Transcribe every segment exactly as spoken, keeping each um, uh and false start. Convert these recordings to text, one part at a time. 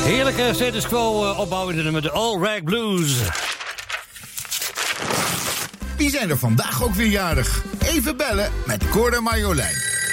Heerlijke status quo uh, opbouwende met de All Rag Blues. Wie zijn er vandaag ook weer jarig? Even bellen met Cor en Marjolein.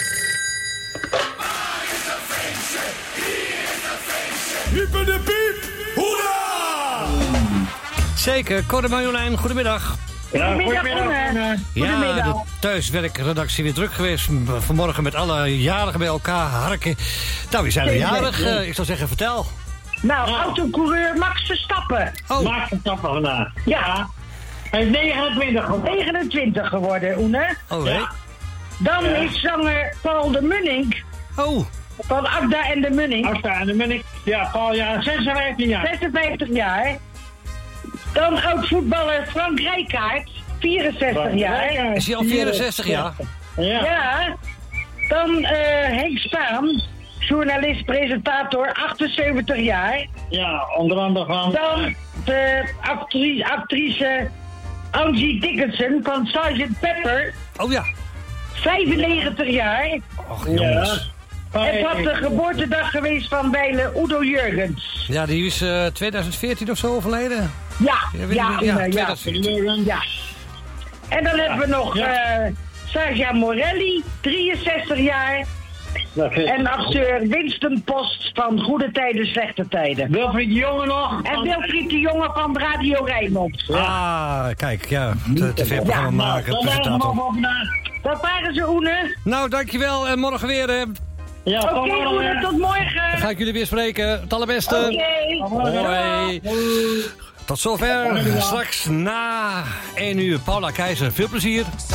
Hyper de piep! Hoera! Zeker, Cor en Marjolein, goedemiddag. Ja, goedemiddag. Ja, de thuiswerkredactie weer druk geweest. Vanmorgen met alle jarigen bij elkaar harken. Nou, wie zijn er jarig? Uh, ik zou zeggen, vertel. Nou, autocoureur Max Verstappen. Oh. Max Verstappen vandaag. Ja. Hij is negenentwintig geworden. negenentwintig geworden, Oene. Oh, hè? Dan Ja. is zanger Paul de Munnik. Oh. Van Agda en de Munnik. Asta en dan ben ik, ja, Paul, ja, zesenvijftig jaar. zesenvijftig jaar. Dan oud-voetballer Frank Rijkaard. vierenzestig jaar. Is hij al vierenzestig jaar? Ja. Ja. Dan uh, Henk Spaan. Journalist, presentator, achtenzeventig jaar. Ja, onder andere van... Dan de actrice, actrice Angie Dickinson van sergeant Pepper. Oh ja. vijfennegentig jaar. Och, jongens. Het was de geboortedag geweest van wijle Udo Jurgens. Ja, die is uh, tweeduizend veertien of zo overleden. Ja, Ja, weet ja, ik niet. Ja, ja, ja. tweeduizend veertien. ja. En dan hebben we nog Ja. uh, Sergia Morelli, drieënzestig jaar. En acteur Winston Post van Goede Tijden, Slechte Tijden. Wilfried de Jonge nog. En Wilfried de Jonge van Radio Rijnmond. Ah, kijk, ja. tv-programma maken, Dan hebben we presentator. nog vandaag. Dat waren ze, Oene. Nou, dankjewel. En morgen weer. Hè. Ja, Oké, kom maar Oene, weer. tot morgen. Ga ik jullie weer spreken. Het allerbeste. Oké. Hoi. Tot zover. Straks na één uur Paula Keizer. Veel plezier.